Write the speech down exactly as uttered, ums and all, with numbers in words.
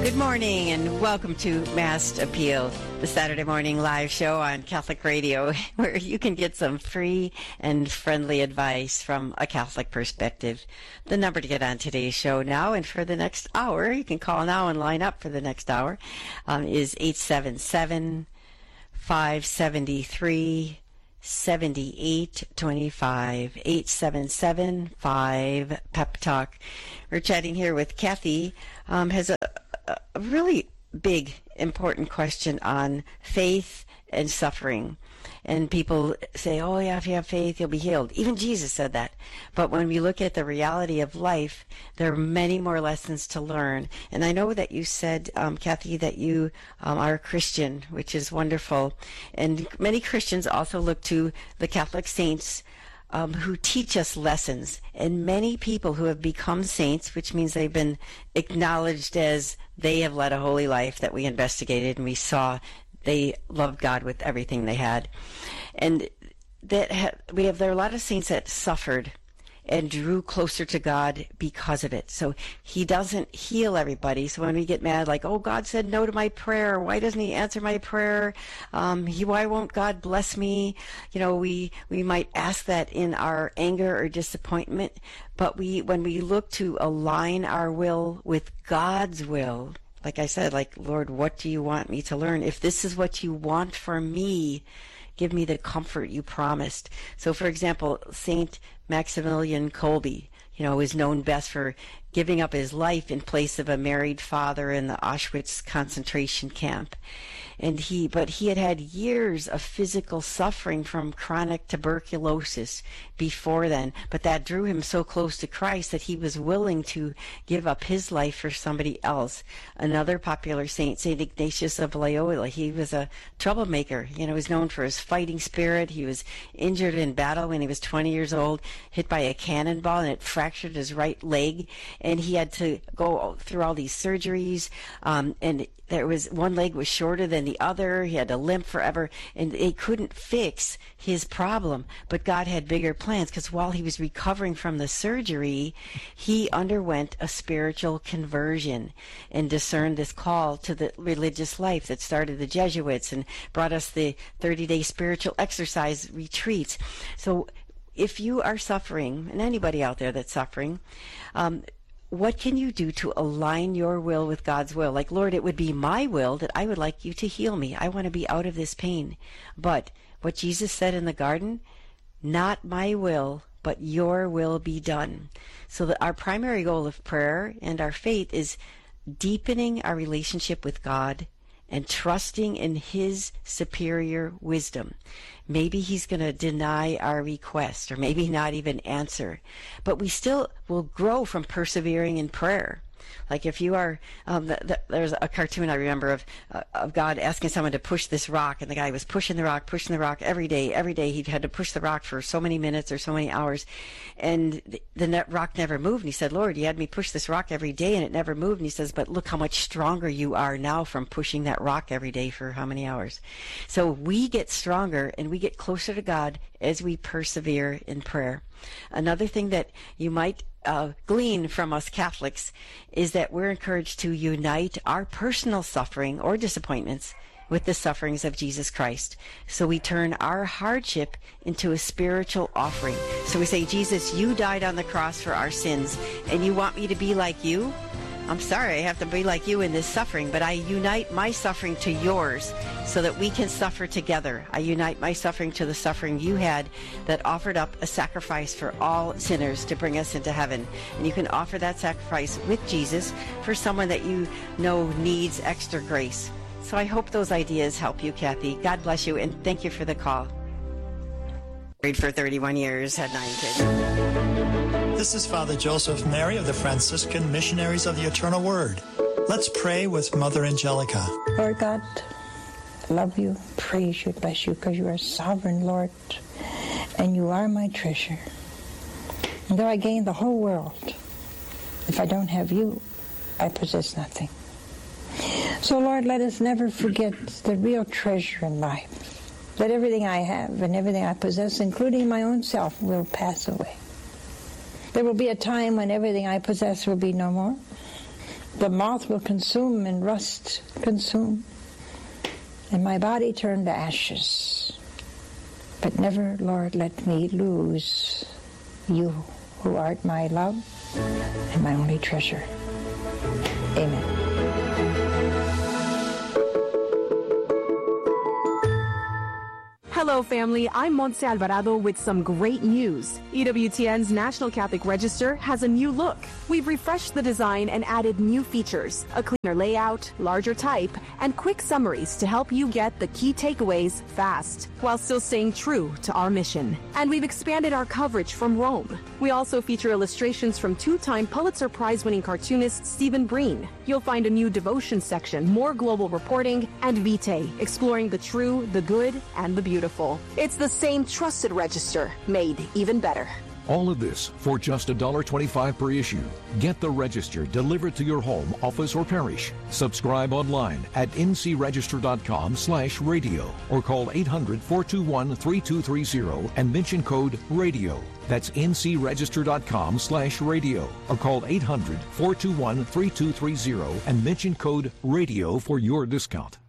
Good morning and welcome to Mass Appeal, the Saturday morning live show on Catholic Radio, where you can get some free and friendly advice from a Catholic perspective. The number to get on today's show now and for the next hour, you can call now and line up for the next hour, um, is eight seven seven, five seven three, seven eight two five, eight seven seven, five, Pep Talk. We're chatting here with Kathy, um, has a a really big, important question on faith and suffering. And people say, oh yeah, if you have faith, you'll be healed. Even Jesus said that. But when we look at the reality of life, there are many more lessons to learn. And I know that you said, um, Kathy, that you um, are a Christian, which is wonderful. And many Christians also look to the Catholic saints Um, who teach us lessons. And many people who have become saints, which means they've been acknowledged as they have led a holy life that we investigated and we saw they loved God with everything they had. And that ha- we have there are a lot of saints that suffered and drew closer to God because of it. So he doesn't heal everybody. So when we get mad, like, oh, God said no to my prayer. Why doesn't he answer my prayer? Um, he, why won't God bless me? You know, we, we might ask that in our anger or disappointment. But we, when we look to align our will with God's will, like I said, like, Lord, what do you want me to learn? If this is what you want for me, give me the comfort you promised. So, for example, Saint Maximilian Kolbe, you know, is known best for giving up his life in place of a married father in the Auschwitz concentration camp. And he, but he had had years of physical suffering from chronic tuberculosis before then. But that drew him so close to Christ that he was willing to give up his life for somebody else. Another popular saint, Saint Ignatius of Loyola, he was a troublemaker. You know, he was known for his fighting spirit. He was injured in battle when he was twenty years old, hit by a cannonball, and it fractured his right leg. And he had to go through all these surgeries, um, and there was one leg was shorter than the other. He had to limp forever, and they couldn't fix his problem. But God had bigger plans, because while he was recovering from the surgery, he underwent a spiritual conversion and discerned this call to the religious life that started the Jesuits and brought us the thirty-day spiritual exercise retreats. So if you are suffering, and anybody out there that's suffering, um, what can you do to align your will with God's will? Like, Lord, it would be my will that I would like you to heal me. I want to be out of this pain. But what Jesus said in the garden, not my will, but your will be done. So that our primary goal of prayer and our faith is deepening our relationship with God and trusting in his superior wisdom. Maybe he's going to deny our request, or maybe not even answer. But we still will grow from persevering in prayer. Like if you are, um, the, the, there's a cartoon I remember of uh, of God asking someone to push this rock, and the guy was pushing the rock, pushing the rock every day, every day. He had to push the rock for so many minutes or so many hours, and the, the net rock never moved. And he said, Lord, you had me push this rock every day, and it never moved. And he says, but look how much stronger you are now from pushing that rock every day for how many hours. So we get stronger, and we get closer to God as we persevere in prayer. Another thing that you might uh, glean from us Catholics is that we're encouraged to unite our personal suffering or disappointments with the sufferings of Jesus Christ. So we turn our hardship into a spiritual offering. So we say, Jesus, you died on the cross for our sins, and you want me to be like you? I'm sorry, I have to be like you in this suffering, but I unite my suffering to yours so that we can suffer together. I unite my suffering to the suffering you had that offered up a sacrifice for all sinners to bring us into heaven. And you can offer that sacrifice with Jesus for someone that you know needs extra grace. So I hope those ideas help you, Kathy. God bless you, and thank you for the call. Married for thirty-one years, had nine kids. This is Father Joseph Mary of the Franciscan Missionaries of the Eternal Word. Let's pray with Mother Angelica. Lord God, I love you, praise you, bless you, because you are sovereign, Lord, and you are my treasure. And though I gain the whole world, if I don't have you, I possess nothing. So, Lord, let us never forget the real treasure in life, that everything I have and everything I possess, including my own self, will pass away. There will be a time when everything I possess will be no more. the moth will consume and rust consume, and my body turn to ashes. But never, Lord, let me lose you, who art my love and my only treasure. Amen. Hello, family. I'm Montse Alvarado with some great news. E W T N's National Catholic Register has a new look. We've refreshed the design and added new features, a cleaner layout, larger type, and quick summaries to help you get the key takeaways fast, while still staying true to our mission. And we've expanded our coverage from Rome. We also feature illustrations from two-time Pulitzer Prize-winning cartoonist Stephen Breen. You'll find a new devotion section, more global reporting, and Vitae, exploring the true, the good, and the beautiful. It's the same trusted register, made even better. All of this for just one dollar twenty-five per issue. Get the Register delivered to your home, office, or parish. Subscribe online at ncregister.com slash radio or call eight hundred, four two one, three two three zero and mention code RADIO. That's ncregister.com slash radio or call eight hundred, four two one, three two three zero and mention code RADIO for your discount.